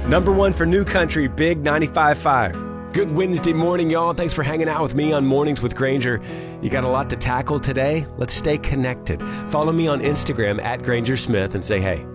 Number one for New Country, Big 95.5. Good Wednesday morning, y'all. Thanks for hanging out with me on Mornings with Granger. You got a lot to tackle today? Let's stay connected. Follow me on Instagram @GrangerSmith and say hey.